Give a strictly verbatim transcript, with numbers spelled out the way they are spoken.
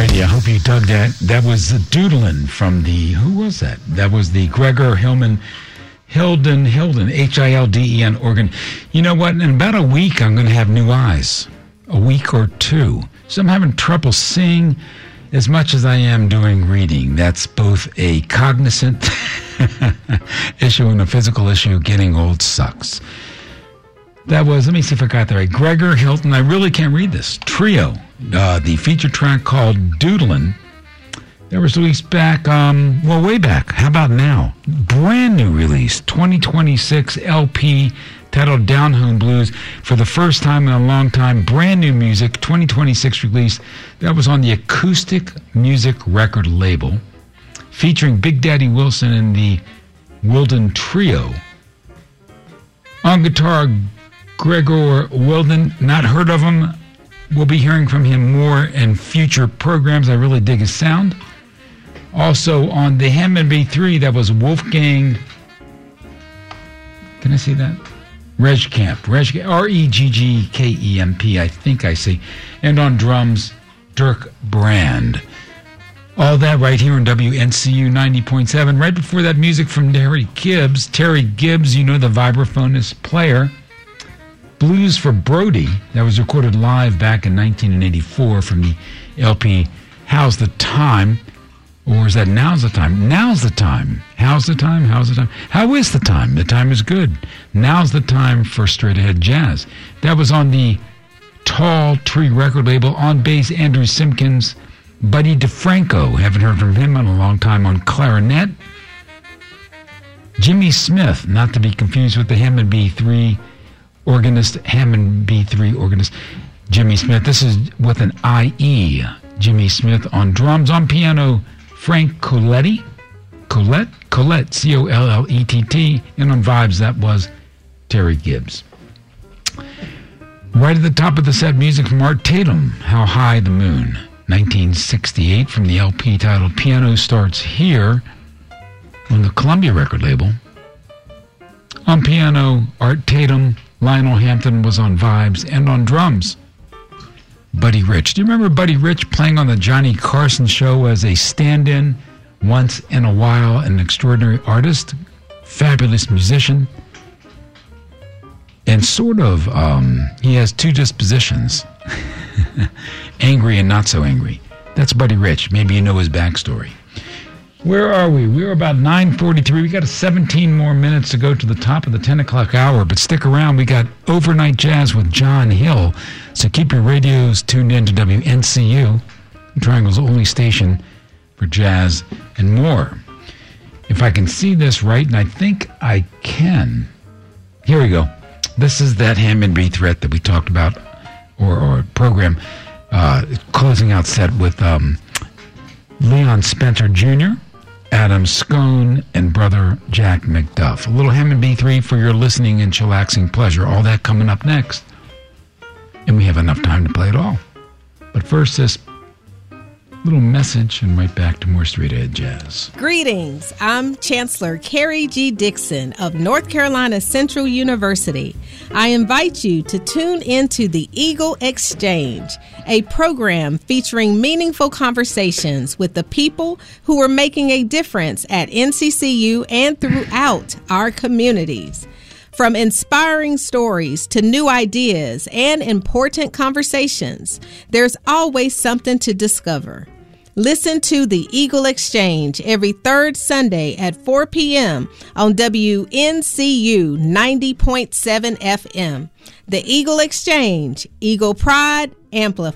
righty, I hope you dug that. That was Doodlin' from the, who was that? That was the Gregor Hillman, Hilden, Hilden, H I L D E N organ. You know what? In about a week, I'm going to have new eyes. A week or two. So I'm having trouble seeing as much as I am doing reading. That's both a cognizant issue and a physical issue. Getting old sucks. That was, let me see if I got that right. Gregor Hilton, I really can't read this. Trio, uh, the feature track called Doodlin'. That was released back, um, well, way back. How about now? Brand new release, twenty twenty-six L P titled Down Home Blues. For the first time in a long time, brand new music, twenty twenty-six release. That was on the Acoustic Music record label, featuring Big Daddy Wilson and the Wilden Trio. On guitar, Gregor Wilden, not heard of him. We'll be hearing from him more in future programs. I really dig his sound. Also on the Hammond B three, that was Wolfgang. Can I see that? Regkamp. Reg, R E G G K E M P, I think I see. And on drums, Dirk Brand. All that right here on W N C U ninety point seven. Right before that, music from Terry Gibbs. Terry Gibbs, you know, the vibraphonist player. Blues for Brody, that was recorded live back in nineteen eighty-four from the L P How's the Time? Or is that Now's the Time? Now's the Time. How's the time? How's the time? How is the time? The time is good. Now's the time for straight ahead jazz. That was on the Tall Tree record label. On bass, Andrew Simpkins. Buddy DeFranco, haven't heard from him in a long time, on clarinet. Jimmy Smith, not to be confused with the Hammond B three organist, Hammond B three organist, Jimmy Smith. This is with an I E. Jimmy Smith on drums. On piano, Frank Coletti. Colette? Colette, C O L L E T T. And on vibes, that was Terry Gibbs. Right at the top of the set, music from Art Tatum, How High the Moon. nineteen sixty-eight from the L P titled Piano Starts Here on the Columbia record label. On piano, Art Tatum. Lionel Hampton was on vibes, and on drums, Buddy Rich. Do you remember Buddy Rich playing on the Johnny Carson show as a stand-in once in a while? An extraordinary artist, fabulous musician, and sort of, um, he has two dispositions, angry and not so angry. That's Buddy Rich. Maybe you know his backstory. Where are we? We're about nine forty-three. We got seventeen more minutes to go to the top of the ten o'clock hour, but stick around. We got Overnight Jazz with John Hill, so keep your radios tuned in to W N C U, Triangle's only station for jazz and more. If I can see this right, and I think I can. Here we go. This is that Hammond B threat that we talked about, or, or program, uh, closing out set with um, Leon Spencer Junior, Adam Scone, and brother Jack McDuff. A little Hammond B three for your listening and chillaxing pleasure. All that coming up next. And we have enough time to play it all. But first, this little message, and right back to more straight ahead jazz. Greetings. I'm Chancellor Carrie G. Dixon of North Carolina Central University. I invite you to tune into the Eagle Exchange, a program featuring meaningful conversations with the people who are making a difference at N C C U and throughout our communities. From inspiring stories to new ideas and important conversations, there's always something to discover. Listen to the Eagle Exchange every third Sunday at four p.m. on W N C U ninety point seven F M. The Eagle Exchange, Eagle Pride, Amplified.